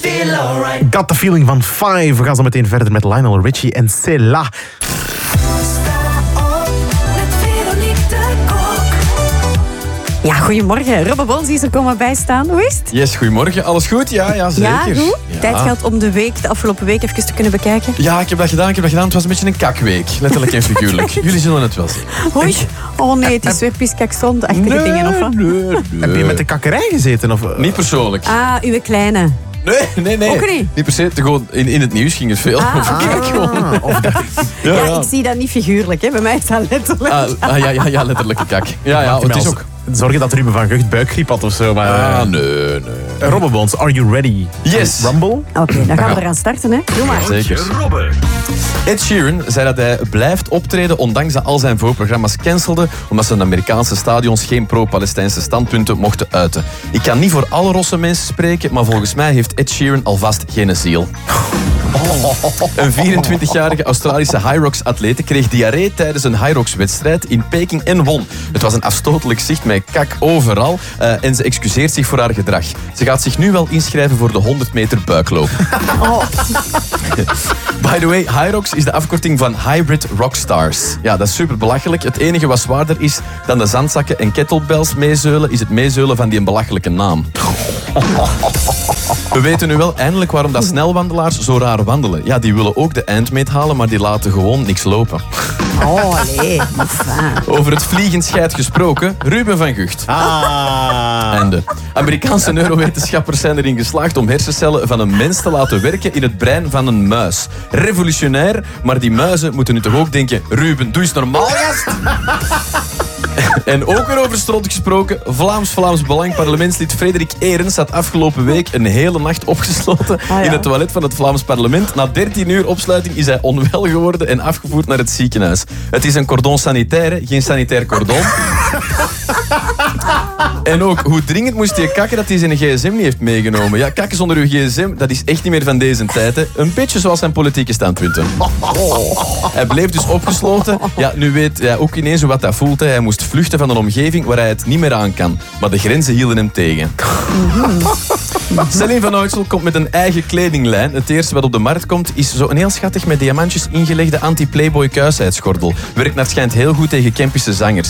feel alright. Got the feeling van Five. We gaan zo meteen verder met Lionel Richie en Cela. Ja, goedemorgen. Robbe Bons is er komen bijstaan. Hoe is het? Yes, goedemorgen. Alles goed? Ja, zeker. Ja, goed. Ja. Tijd gehad om de afgelopen week even te kunnen bekijken. Ja, ik heb dat gedaan. Het was een beetje een kakweek. Letterlijk en figuurlijk. Jullie zullen het wel zien. Oei. Oh nee, het is weer piskakzond-achtige dingen, of wat? Nee. Heb je met de kakkerij gezeten? Of? Niet persoonlijk. Ah, uw kleine. Nee. Ook niet? Niet per se. Gewoon in het nieuws ging het veel over kijk gewoon. Ja, ik zie dat niet figuurlijk. Hè. Bij mij is dat letterlijk. Ja, letterlijke kak. Ja, het is ook... Zorgen dat Ruben van Gucht buikgriep had of zo. Maar, nee. Robbe Bons, are you ready? Yes. Rumble? Oké, dan gaan we eraan starten. Hè. Doe maar. Zeker. Ed Sheeran zei dat hij blijft optreden ondanks dat al zijn voorprogramma's cancelden omdat zijn Amerikaanse stadions geen pro-Palestijnse standpunten mochten uiten. Ik kan niet voor alle rosse mensen spreken, maar volgens mij heeft Ed Sheeran alvast geen ziel. Een 24-jarige Australische Hyrox-atlete kreeg diarree tijdens een Hyrox-wedstrijd in Peking en won. Het was een afstotelijk zicht met kak overal en ze excuseert zich voor haar gedrag. Ze gaat zich nu wel inschrijven voor de 100 meter buikloop. By the way, Hyrox is de afkorting van Hybrid Rockstars. Ja, dat is super belachelijk. Het enige wat zwaarder is dan de zandzakken en kettlebells meezeulen, is het meezeulen van die een belachelijke naam. We weten nu wel eindelijk waarom dat snelwandelaars zo raar wandelen. Ja, die willen ook de eindmeet halen, maar die laten gewoon niks lopen. Oh, nee. Over het vliegenscheit gesproken, Ruben van Gucht. En de Amerikaanse neurowetenschappers zijn erin geslaagd om hersencellen van een mens te laten werken in het brein van een muis. Revolutionair, maar die muizen moeten nu toch ook denken, Ruben, doe eens normaal, gast! En ook weer over stront gesproken. Vlaams Belang parlementslid Frederik Eerens had afgelopen week een hele nacht opgesloten in het toilet van het Vlaams parlement. Na 13 uur opsluiting is hij onwel geworden en afgevoerd naar het ziekenhuis. Het is een cordon sanitaire, geen sanitair cordon. En ook, hoe dringend moest hij kakken dat hij zijn gsm niet heeft meegenomen. Ja, kakken zonder uw gsm, dat is echt niet meer van deze tijd. Hè. Een beetje zoals zijn politieke standpunten. Hij bleef dus opgesloten. Ja, nu weet hij ook ineens wat dat voelt. Hè. Hij moest vluchten van een omgeving waar hij het niet meer aan kan. Maar de grenzen hielden hem tegen. Celine van Uytsel komt met een eigen kledinglijn. Het eerste wat op de markt komt is zo'n heel schattig met diamantjes ingelegde anti-Playboy kuisheidsgordel. Werkt naar schijnt heel goed tegen Kempische zangers.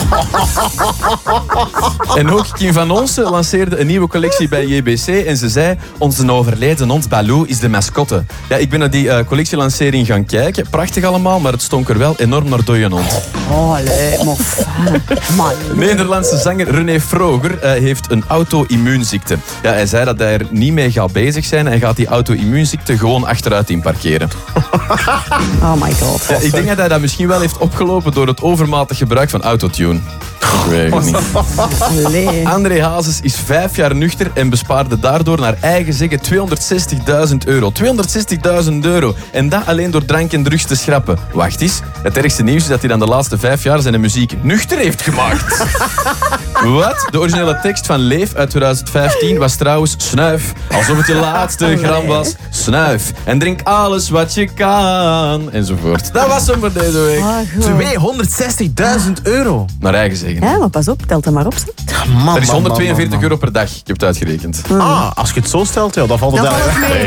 En ook Kim van Onsen lanceerde een nieuwe collectie bij JBC en ze zei, onze overleden hond Baloo is de mascotte. Ja, ik ben naar die collectielancering gaan kijken. Prachtig allemaal, maar het stonk er wel enorm naar dode hond. Oh, leuk, man. Nederlandse zanger René Vroger heeft een auto-immuunziekte. Ja, hij zei dat hij er niet mee gaat bezig zijn en gaat die auto-immuunziekte gewoon achteruit in parkeren. Oh my god. Ja, ik denk dat hij dat misschien wel heeft opgelopen door het overmatig gebruik van autotune. Ik weet het niet. André Hazes is 5 jaar nuchter en bespaarde daardoor naar eigen zeggen €260.000. €260.000. En dat alleen door drank en drugs te schrappen. Wacht eens, het ergste nieuws is dat hij dan de laatste 5 jaar zijn muziek nuchter heeft gemaakt. Wat? De originele tekst van Leef uit 2015 was trouwens snuif. Alsof het je laatste gram was. Snuif. En drink alles wat je kan. Enzovoort. Dat was hem voor deze week. €260.000. Naar eigen zeggen. Ja, maar pas op, telt hem maar op. Dat is €142 per dag. Ik heb het uitgerekend. Als je het zo stelt, ja, dan valt het Dan daar. valt het mee.